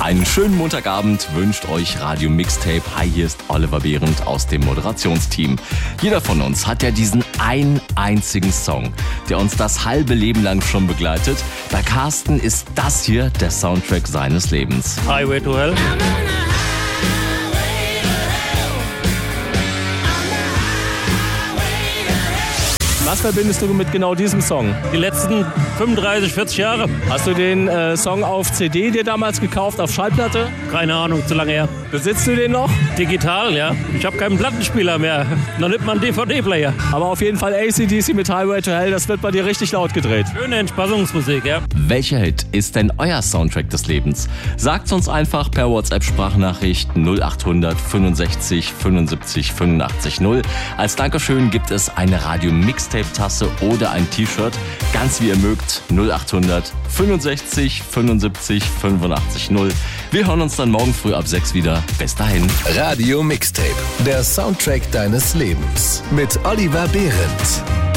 Einen schönen Montagabend wünscht euch Radio Mixtape. Hi, hier ist Oliver Behrendt aus dem Moderationsteam. Jeder von uns hat ja diesen einen einzigen Song, der uns das halbe Leben lang schon begleitet. Bei Carsten ist das hier der Soundtrack seines Lebens. Highway to Hell. Was verbindest du mit genau diesem Song? Die letzten 35, 40 Jahre. Hast du den Song auf CD dir damals gekauft, auf Schallplatte? Keine Ahnung, zu lange her. Besitzt du den noch? Digital, ja. Ich habe keinen Plattenspieler mehr. Noch nicht mal einen DVD-Player. Aber auf jeden Fall AC/DC mit Highway to Hell, das wird bei dir richtig laut gedreht. Schöne Entspannungsmusik, ja. Welcher Hit ist denn euer Soundtrack des Lebens? Sagt's uns einfach per WhatsApp-Sprachnachricht 0800 65 75 85 0. Als Dankeschön gibt es eine Radio-Mixtape-Tasse oder ein T-Shirt. Ganz wie ihr mögt, 0800 65 75 85 0. Wir hören uns dann morgen früh ab 6 wieder. Bis dahin. Radio Mixtape, der Soundtrack deines Lebens mit Oliver Behrendt.